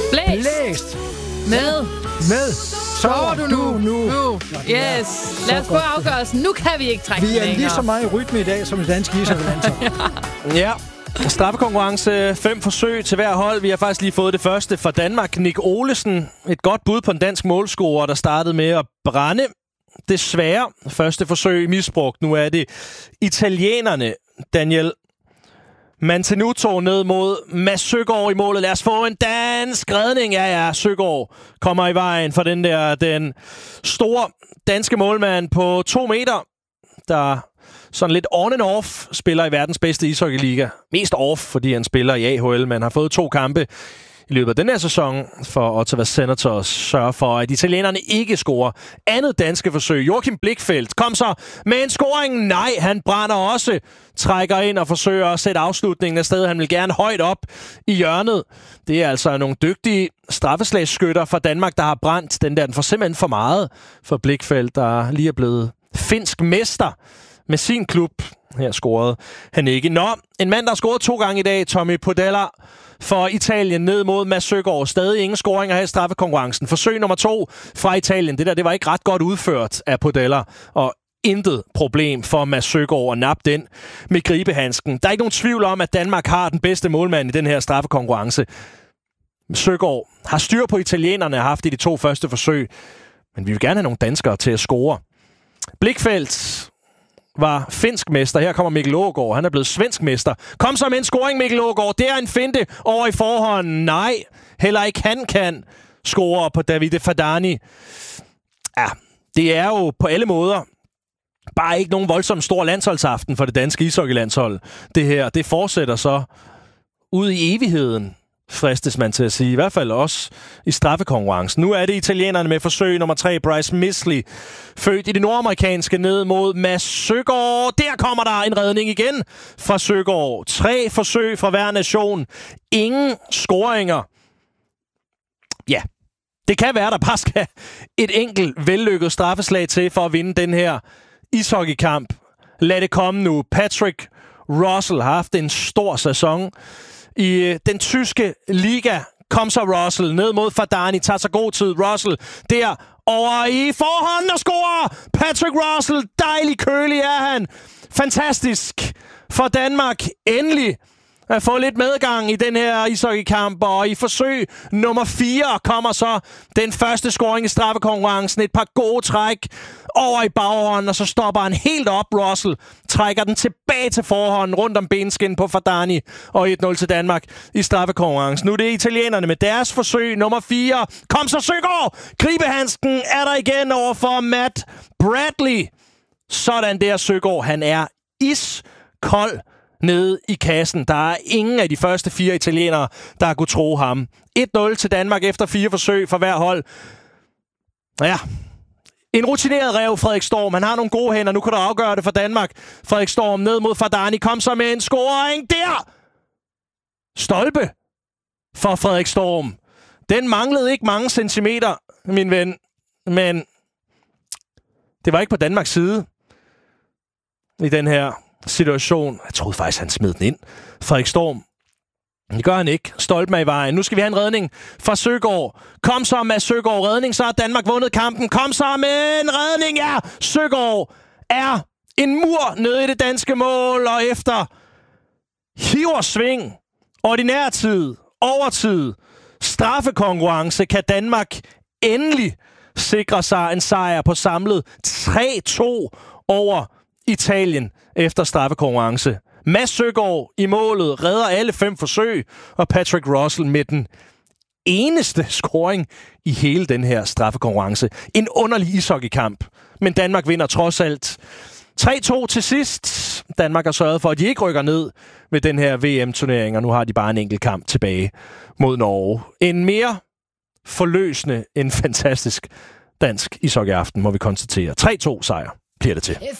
Blæst. Med. Så du nu. Yes. Lad os få afgørelsen. Nu kan vi ikke trække Vi er lige så meget i rytme i dag, som det danske ishockeylandshold. Ja. Straffekonkurrence. 5 forsøg til hver hold. Vi har faktisk lige fået det første fra Danmark. Nick Olesen. Et godt bud på en dansk målscorer, der startede med at brænde. Desværre. Første forsøg misbrugt. Nu er det italienerne. Daniel Mantenuto ned mod Mads Søgaard i målet. Lad os få en dansk redning. Ja, Søgaard kommer i vejen for den store danske målmand på 2 meter, der sådan lidt on and off spiller i verdens bedste ishockeyliga. Mest off, fordi han spiller i AHL, men har fået 2 kampe i løbet af den her sæson for Ottawa Senators. Sørger for, at italienerne ikke scorer. Andet danske forsøg. Joachim Blichfeldt kom så med en scoring. Nej, han brænder også. Trækker ind og forsøger at sætte afslutningen af sted. Han vil gerne højt op i hjørnet. Det er altså nogle dygtige straffeslægsskytter fra Danmark, der har brændt den der. Den får simpelthen for meget for Blichfeldt, der lige er blevet finsk mester med sin klub. Her scorede han ikke. Nå, en mand, der har scoret 2 gange i dag, Tommy Podella for Italien ned mod Mads Søgaard. Stadig ingen scoringer her i straffekonkurrencen. Forsøg nummer 2 fra Italien. Det var ikke ret godt udført af Podella, og intet problem for Mads Søgaard at nappe den med gribehandsken. Der er ikke nogen tvivl om, at Danmark har den bedste målmand i den her straffekonkurrence. Søgaard har styr på italienerne, har haft i de 2 første forsøg, men vi vil gerne have nogle danskere til at score. Blichfeldt var finsk mester. Her kommer Mikkel Aagaard. Han er blevet svensk mester. Kom så med en scoring, Mikkel Aagaard. Det er en finte over i forhånden. Nej, heller ikke han kan score på Davide Fadani. Ja, det er jo på alle måder bare ikke nogen voldsomt stor landsholdsaften for det danske ishockeylandshold. Det her, det fortsætter så ud i evigheden, fristes man til at sige. I hvert fald også i straffekonkurrencen. Nu er det italienerne med forsøg nummer 3. Bryce Misley, født i det nordamerikanske, ned mod Mads Søgaard. Der kommer der en redning igen fra Søgaard. 3 forsøg fra hver nation. Ingen scoringer. Ja, det kan være, der bare skal et enkelt vellykket straffeslag til for at vinde den her ishockeykamp. Lad det komme nu. Patrick Russell har haft en stor sæson i den tyske liga. Kom så Russell ned mod Fadani. Tager sig god tid. Russell der over i forhånden og scorer. Patrick Russell. Dejlig kølig er han. Fantastisk for Danmark. Endelig at få lidt medgang i den her ishockeykamp. Og i forsøg nummer 4 kommer så den første scoring i straffekonkurrencen. Et par gode træk over i baghånden, og så stopper han helt op. Russell trækker den tilbage til forhånden rundt om benskin på Fadani, og 1-0 til Danmark i straffekonkurrencen. Nu er det italienerne med deres forsøg nummer 4. Kom så Søgaard! Gribehandsken er der igen over for Matt Bradley. Sådan der Søgaard. Han er iskold nede i kassen. Der er ingen af de første 4 italienere, der kunne tro ham. 1-0 til Danmark efter 4 forsøg for hver hold. Ja, en rutineret ræv, Frederik Storm. Han har nogle gode hænder. Nu kan du afgøre det for Danmark. Frederik Storm ned mod Fadani. Kom så med en scoring der! Stolpe for Frederik Storm. Den manglede ikke mange centimeter, min ven. Men det var ikke på Danmarks side i den her situation. Jeg troede faktisk, han smed den ind. Frederik Storm. Det gør han ikke. Stolpen er i vejen. Nu skal vi have en redning fra Søgaard. Kom så med Søgaard. Redning, så har Danmark vundet kampen. Kom så med en redning. Ja, Søgaard er en mur nede i det danske mål. Og efter hiversving, ordinær tid, overtid, straffekonkurrence, kan Danmark endelig sikre sig en sejr på samlet 3-2 over Italien efter straffekonkurrence. Mads Søgaard i målet redder alle 5 forsøg, og Patrick Russell med den eneste scoring i hele den her straffekonkurrence. En underlig ishockeykamp, men Danmark vinder trods alt 3-2 til sidst. Danmark har sørget for, at de ikke rykker ned ved den her VM-turnering, og nu har de bare en enkelt kamp tilbage mod Norge. En mere forløsende, en fantastisk dansk ishockeyaften, må vi konstatere. 3-2 sejr bliver det til.